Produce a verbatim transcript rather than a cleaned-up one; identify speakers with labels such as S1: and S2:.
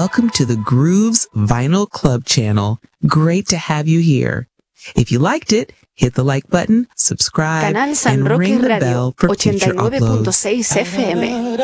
S1: Welcome to the Grooves Vinyl Club channel. Great to have you here. If you liked it, hit the like button, subscribe,
S2: Canal San
S1: and
S2: Roque
S1: ring the
S2: Radio,
S1: bell for future
S2: ochenta y nueve punto
S1: uploads.
S2: seis F M.